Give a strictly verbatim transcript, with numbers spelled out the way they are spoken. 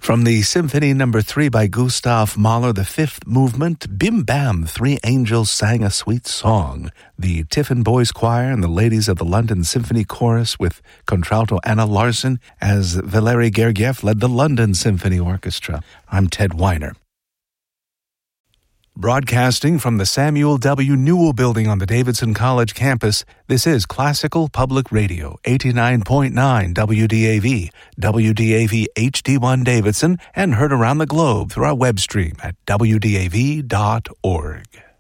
From the Symphony Number Three by Gustav Mahler, the fifth movement, Bim Bam, Three Angels Sang a Sweet Song. The Tiffin Boys Choir and the ladies of the London Symphony Chorus with contralto Anna Larson as Valery Gergiev led the London Symphony Orchestra. I'm Ted Weiner. Broadcasting from the Samuel W. Newell Building on the Davidson College campus, this is Classical Public Radio, eighty-nine point nine W D A V, W D A V H D one Davidson, and heard around the globe through our web stream at W D A V dot org.